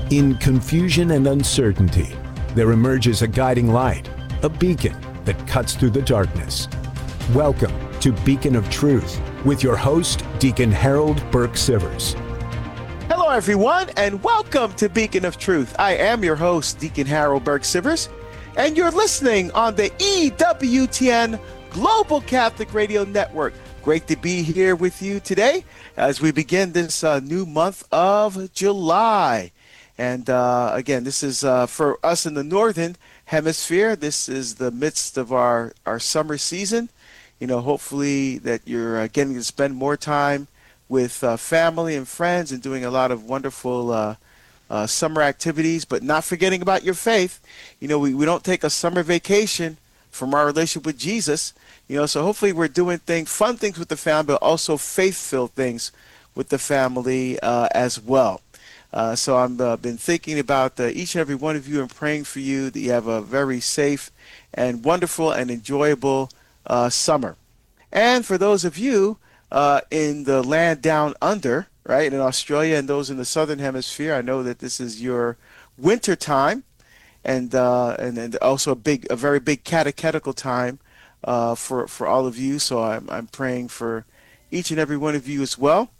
In confusion and uncertainty, there emerges a guiding light, a beacon that cuts through the darkness. Welcome to Beacon of Truth with your host, Deacon Harold Burke-Sivers. Hello, everyone, and welcome to Beacon of Truth. I am your host, Deacon Harold Burke-Sivers, and you're listening on the EWTN Global Catholic Radio Network. Great to be here with you today as we begin this new month of July. And again, this is for us in the Northern Hemisphere. This is the midst of our summer season. You know, hopefully that you're getting to spend more time with family and friends and doing a lot of wonderful summer activities, but not forgetting about your faith. You know, we don't take a summer vacation from our relationship with Jesus. You know, so hopefully we're doing fun things with the family, but also faith-filled things with the family as well. So I've been thinking about each and every one of you and praying for you that you have a very safe and wonderful and enjoyable summer. And for those of you in the land down under, right, in Australia and those in the Southern Hemisphere, I know that this is your winter time and also a very big catechetical time for all of you. So I'm praying for each and every one of you as well.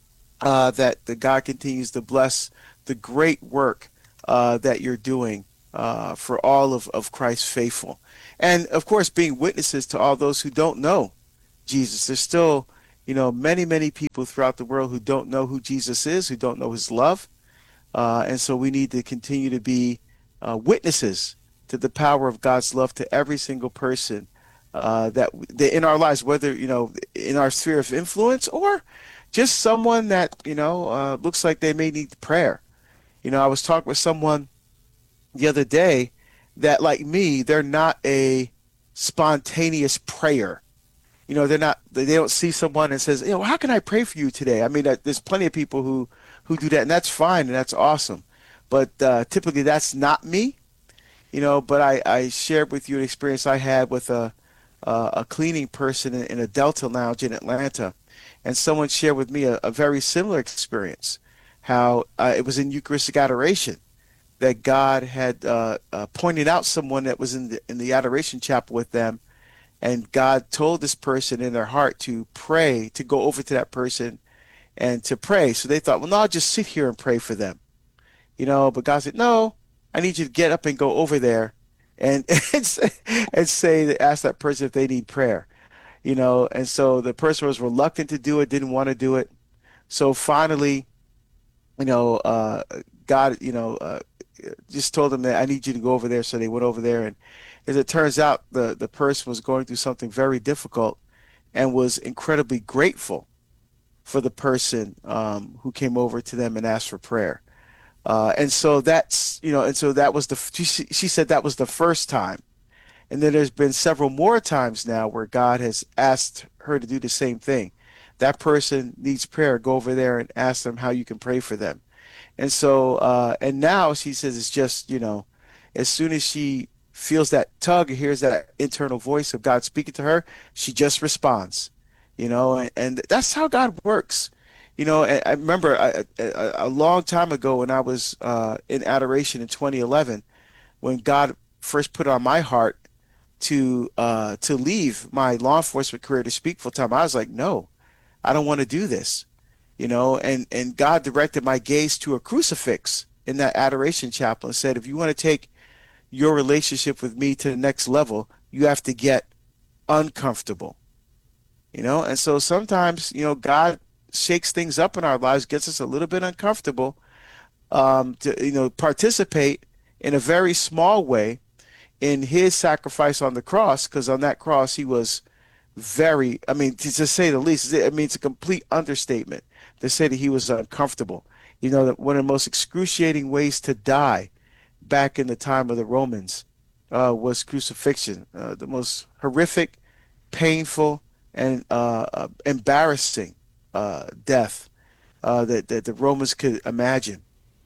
That God continues to bless the great work that you're doing for all of Christ's faithful. And, of course, being witnesses to all those who don't know Jesus. There's still, you know, many, many people throughout the world who don't know who Jesus is, who don't know his love. And so we need to continue to be witnesses to the power of God's love to every single person that in our lives, whether, you know, in our sphere of influence or just someone that, you know, looks like they may need prayer. You know, I was talking with someone the other day that, like me, they're not a spontaneous prayer. You know, they don't see someone and says, you know, how can I pray for you today? I mean, there's plenty of people who do that, and that's fine, and that's awesome. But typically that's not me, you know, but I shared with you an experience I had with a cleaning person in a Delta lounge in Atlanta. And someone shared with me a very similar experience, how it was in Eucharistic adoration that God had pointed out someone that was in the adoration chapel with them, and God told this person in their heart to pray, to go over to that person and to pray. So they thought, well, no, I'll just sit here and pray for them, you know. But God said, no, I need you to get up and go over there and ask that person if they need prayer. You know, and so the person was reluctant to do it, didn't want to do it. So finally, you know, God, you know, just told them that I need you to go over there. So they went over there. And as it turns out, the person was going through something very difficult and was incredibly grateful for the person who came over to them and asked for prayer. And so that's, you know, and so that was she said that was the first time. And then there's been several more times now where God has asked her to do the same thing. That person needs prayer. Go over there and ask them how you can pray for them. And so, and now she says it's just, you know, as soon as she feels that tug, hears that internal voice of God speaking to her, she just responds, you know, and that's how God works. You know, I remember a long time ago when I was in adoration in 2011, when God first put on my heart to leave my law enforcement career to speak full time. I was like, no, I don't want to do this, you know, and God directed my gaze to a crucifix in that adoration chapel and said, if you want to take your relationship with me to the next level, you have to get uncomfortable, you know. And so sometimes, you know, God shakes things up in our lives, gets us a little bit uncomfortable to, you know, participate in a very small way in his sacrifice on the cross, because on that cross he was very, I mean, to say the least, I mean, it's a complete understatement to say that he was uncomfortable. You know, that one of the most excruciating ways to die back in the time of the Romans was crucifixion. The most horrific, painful, and embarrassing death that the Romans could imagine.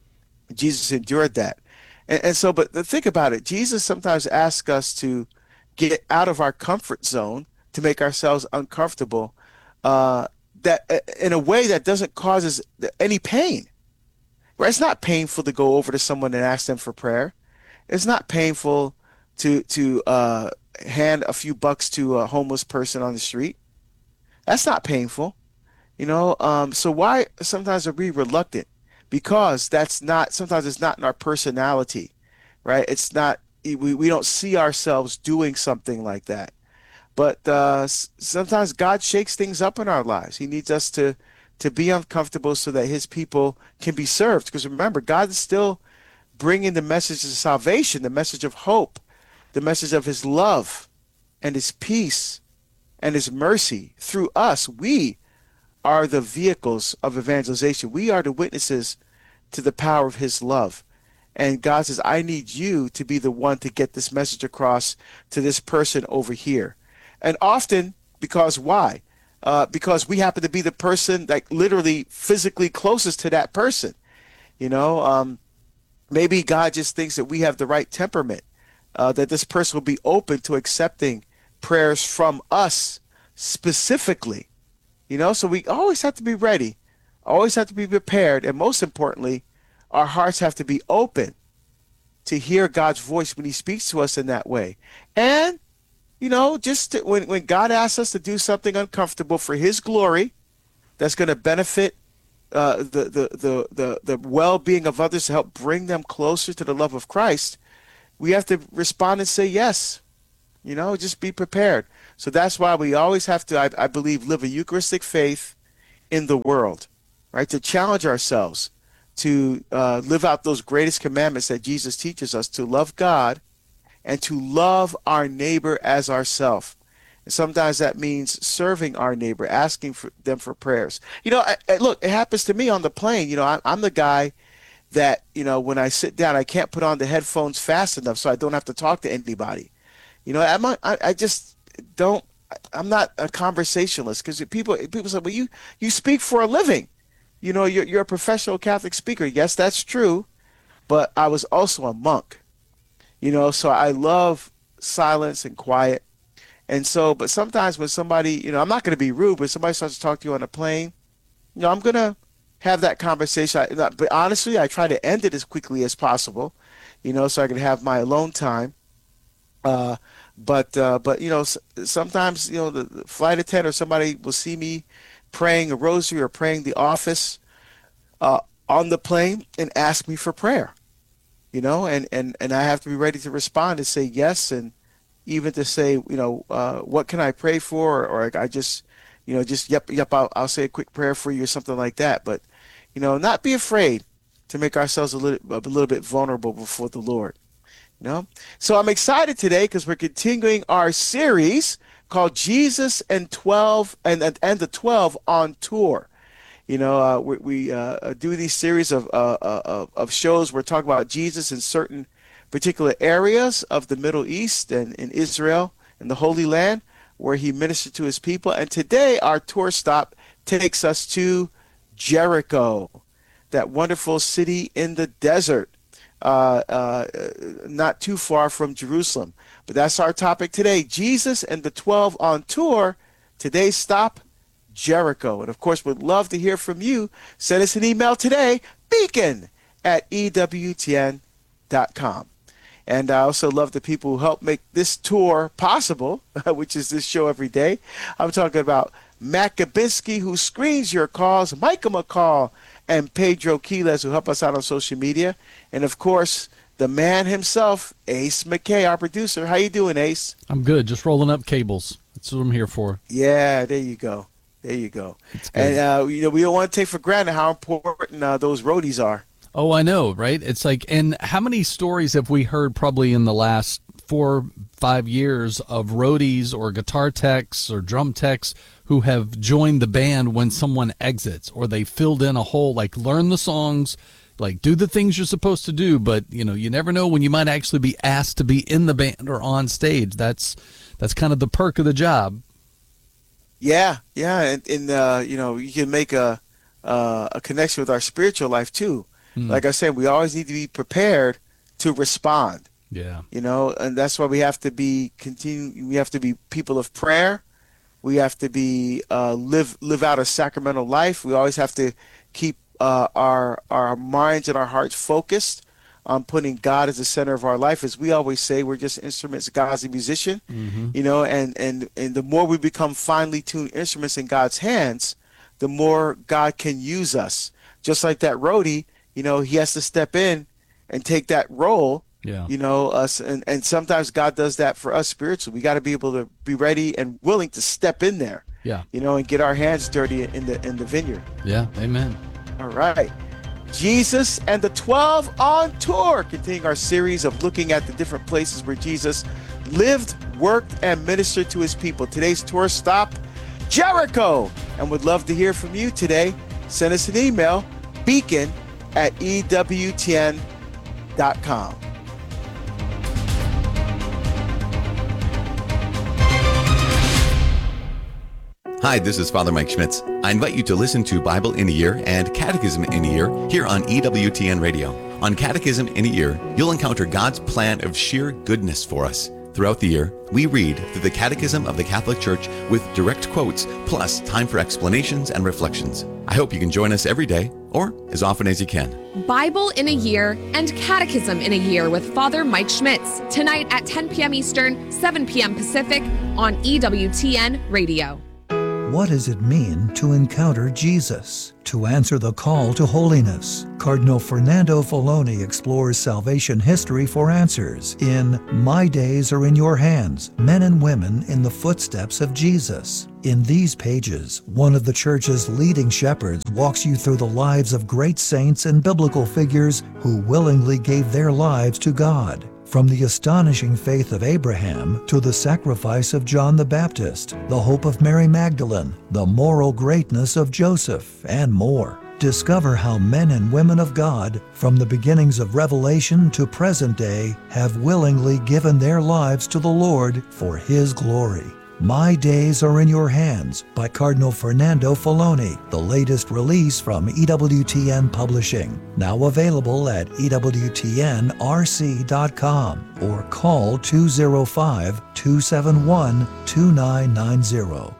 Jesus endured that. And so, but think about it. Jesus sometimes asks us to get out of our comfort zone to make ourselves uncomfortable, that in a way that doesn't cause us any pain. Right? It's not painful to go over to someone and ask them for prayer. It's not painful to hand a few bucks to a homeless person on the street. That's not painful, you know. So why sometimes are we reluctant? Because that's not sometimes it's not in our personality, right? It's not we don't see ourselves doing something like that. But sometimes God shakes things up in our lives. He needs us to be uncomfortable so that His people can be served. Because remember, God is still bringing the message of salvation, the message of hope, the message of His love and His peace and His mercy through us. We are the vehicles of evangelization. We are the witnesses to the power of His love. And God says, I need you to be the one to get this message across to this person over here. And often, because why? Because we happen to be the person like literally physically closest to that person. You know, maybe God just thinks that we have the right temperament, that this person will be open to accepting prayers from us specifically. You know, so we always have to be ready, always have to be prepared, and most importantly, our hearts have to be open to hear God's voice when He speaks to us in that way. And you know, when God asks us to do something uncomfortable for His glory, that's going to benefit the well-being of others to help bring them closer to the love of Christ, we have to respond and say yes. You know, just be prepared. So that's why we always have to, I believe, live a Eucharistic faith in the world, right? To challenge ourselves to live out those greatest commandments that Jesus teaches us, to love God and to love our neighbor as ourself. And sometimes that means serving our neighbor, asking for them for prayers. You know, look, it happens to me on the plane. You know, I'm the guy that, you know, when I sit down, I can't put on the headphones fast enough so I don't have to talk to anybody. You know, I just don't, I'm not a conversationalist because people say, well, you speak for a living. You know, you're a professional Catholic speaker. Yes, that's true. But I was also a monk. You know, so I love silence and quiet. And so, but sometimes when somebody, you know, I'm not going to be rude, but somebody starts to talk to you on a plane, you know, I'm going to have that conversation. But honestly, I try to end it as quickly as possible, you know, so I can have my alone time. But you know, sometimes, you know, the flight attendant or somebody will see me praying a rosary or praying the office on the plane and ask me for prayer. You know, and I have to be ready to respond and say yes, and even to say, you know, what can I pray for, or I just, you know, just yep, I'll say a quick prayer for you or something like that. But, you know, not be afraid to make ourselves a little bit vulnerable before the Lord. You know, so I'm excited today because we're continuing our series called Jesus and the 12 on tour. You know, we do these series of shows where we talk about Jesus in certain particular areas of the Middle East and in Israel and the Holy Land where He ministered to His people. And today our tour stop takes us to Jericho, that wonderful city in the desert, not too far from Jerusalem. But that's our topic today, Jesus and the 12 on tour. Today's stop, Jericho. And of course, we'd love to hear from you. Send us an email today, beacon@ewtn.com. And I also love the people who help make this tour possible, which is this show every day. I'm talking about Matt Gabinski, who screens your calls, Micah McCall, and Pedro Quiles, who help us out on social media. And of course, the man himself, Ace McKay, our producer. How you doing, Ace? I'm good. Just rolling up cables. That's what I'm here for. Yeah, there you go. There you go. And, you know, we don't want to take for granted how important those roadies are. Oh, I know, right? It's like, and how many stories have we heard probably in the last 4-5 years of roadies or guitar techs or drum techs who have joined the band when someone exits, or they filled in a hole, like learn the songs, like do the things you're supposed to do, but you know, you never know when you might actually be asked to be in the band or on stage. That's kind of the perk of the job. Yeah, and you know, you can make a connection with our spiritual life too. Like I said, we always need to be prepared to respond. Yeah. You know, and that's why we have to be we have to be people of prayer. We have to be live out a sacramental life. We always have to keep our minds and our hearts focused on putting God as the center of our life. As we always say, we're just instruments. God's a musician, you know, and the more we become finely tuned instruments in God's hands, the more God can use us. Just like that roadie, you know, he has to step in and take that role. Yeah. You know, us, and sometimes God does that for us spiritually. We got to be able to be ready and willing to step in there. Yeah. You know, and get our hands dirty in the vineyard. Yeah. Amen. All right. Jesus and the 12 on tour, continuing our series of looking at the different places where Jesus lived, worked, and ministered to his people. Today's tour stop, Jericho. And would love to hear from you today. Send us an email, beacon@ewtn.com. Hi, this is Father Mike Schmitz. I invite you to listen to Bible in a Year and Catechism in a Year here on EWTN Radio. On Catechism in a Year, you'll encounter God's plan of sheer goodness for us. Throughout the year, we read through the Catechism of the Catholic Church with direct quotes, plus time for explanations and reflections. I hope you can join us every day, or as often as you can. Bible in a Year and Catechism in a Year with Father Mike Schmitz, tonight at 10 p.m. Eastern, 7 p.m. Pacific on EWTN Radio. What does it mean to encounter Jesus? To answer the call to holiness, Cardinal Fernando Filoni explores salvation history for answers in My Days Are in Your Hands, Men and Women in the Footsteps of Jesus. In these pages, one of the Church's leading shepherds walks you through the lives of great saints and biblical figures who willingly gave their lives to God. From the astonishing faith of Abraham to the sacrifice of John the Baptist, the hope of Mary Magdalene, the moral greatness of Joseph, and more. Discover how men and women of God, from the beginnings of Revelation to present day, have willingly given their lives to the Lord for His glory. My Days Are in Your Hands by Cardinal Fernando Filoni, the latest release from EWTN Publishing. Now available at EWTNRC.com or call 205-271-2990.